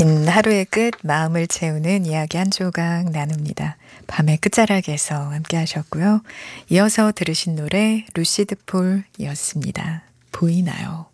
긴 하루의 끝 마음을 채우는 이야기 한 조각 나눕니다. 밤의 끝자락에서 함께 하셨고요. 이어서 들으신 노래 루시드 폴이었습니다. 보이나요?